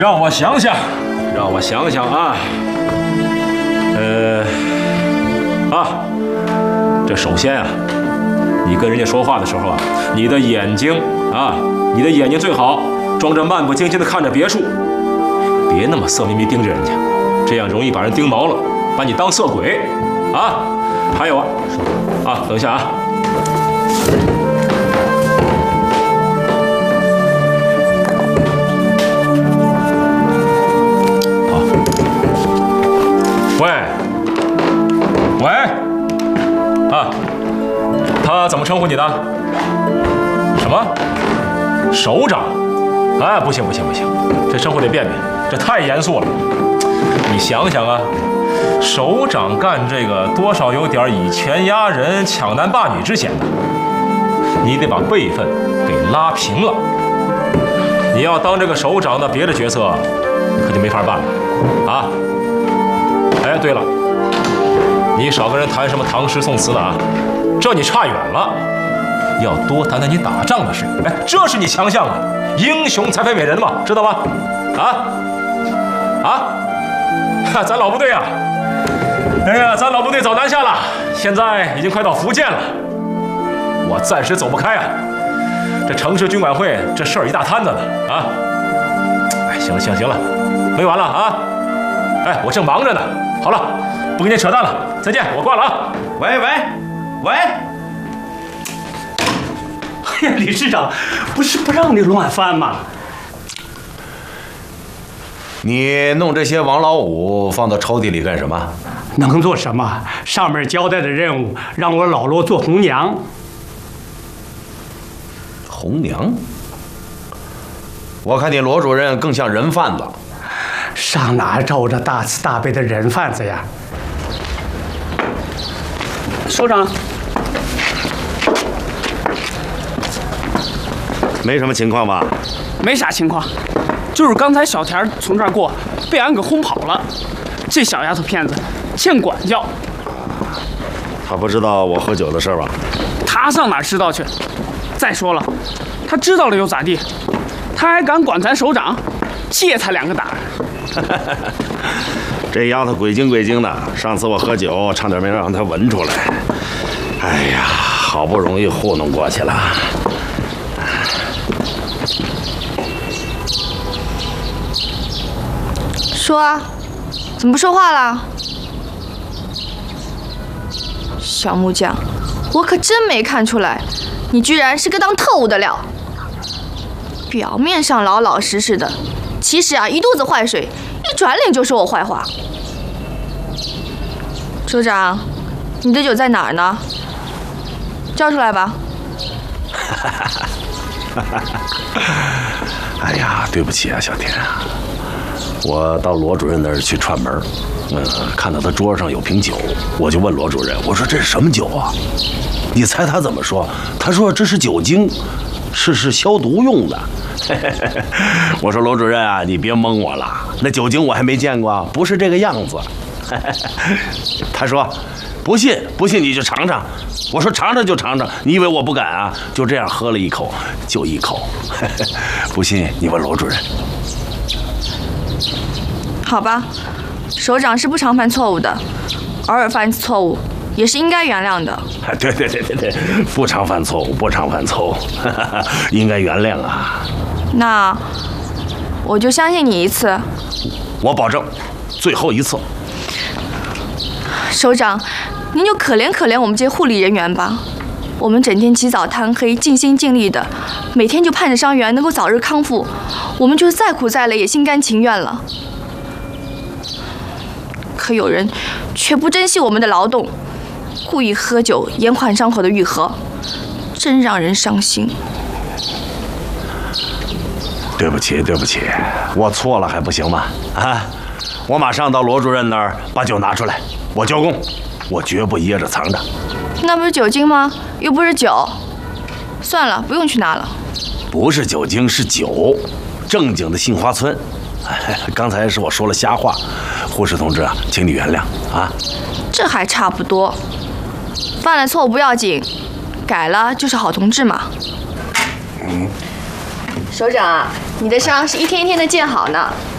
让我想想，让我想想啊，这首先啊，你跟人家说话的时候啊，你的眼睛最好装着漫不经心的看着别处，别那么色眯眯盯着人家，这样容易把人盯毛了，把你当色鬼啊。还有等一下啊。 喂，他怎么称呼你的？什么？首长？哎，不行，这称呼得变变，这太严肃了。你想想啊，首长干这个多少有点以权压人、抢男霸女之嫌的，你得把辈分给拉平了。你要当这个首长的别的角色，可就没法办了啊。 哎，对了，你少跟人谈什么唐诗宋词的啊，这你差远了。要多谈谈你打仗的事。哎，这是你强项啊，英雄才配美人嘛，知道吗？咱老部队啊，哎呀，咱老部队早南下了，现在已经快到福建了。我暂时走不开啊，这城市军管会这事儿一大摊子呢啊。哎，行了，没完了啊。哎，我正忙着呢。 好了，不跟你扯淡了，再见，我挂了啊！ 喂！哎呀，理事长，不是不让你乱翻吗？ 你弄这些王老五放到抽屉里干什么？ 能做什么？上面交代的任务让我老罗做红娘。 红娘？我看你罗主任更像人贩子。 上哪找着大慈大悲的人贩子呀？首长， 没什么情况吧？ 没啥情况，就是刚才小田从这儿过，被俺给轰跑了。这小丫头片子欠管教。 他不知道我喝酒的事吧？ 他上哪知道去？再说了，他知道了又咋地？他还敢管咱首长？借他2个胆！ 这丫头鬼精的，上次我喝酒，差点没让她闻出来。哎呀，好不容易糊弄过去了。 说啊，怎么不说话了？小木匠，我可真没看出来，你居然是个当特务的料。表面上老老实实的。 其实啊，一肚子坏水，一转脸就说我坏话。首长，你的酒在哪儿呢？交出来吧。 哎呀，对不起啊，小田啊，我到罗主任那儿去串门，看到他桌上有瓶酒，我就问罗主任，我说这是什么酒啊？你猜他怎么说？他说这是酒精，是消毒用的。 我说罗主任啊，你别蒙我了，那酒精我还没见过，不是这个样子。他说，不信你就尝尝。我说尝尝就尝尝，你以为我不敢啊？就这样喝了一口，就一口。不信你问罗主任。 好吧，首长是不常犯错误的，偶尔犯一次错误也是应该原谅的。 对，不常犯错误，应该原谅啊。 那我就相信你一次， 我保证，最后一次。 首长，您就可怜我们这些护理人员吧。我们整天起早贪黑，尽心尽力的，每天就盼着伤员能够早日康复。我们就是再苦再累也心甘情愿了。可有人却不珍惜我们的劳动，故意喝酒延缓伤口的愈合，真让人伤心。 对不起，我错了还不行吗？啊，我马上到罗主任那儿把酒拿出来，我交工，我绝不掖着藏着。 那不是酒精吗？又不是酒。算了，不用去拿了。 不是酒精，是酒，正经的杏花村。刚才是我说了瞎话，护士同志啊，请你原谅啊。 这还差不多，犯了错误不要紧，改了就是好同志嘛。首长啊，你的伤是一天一天的见好呢。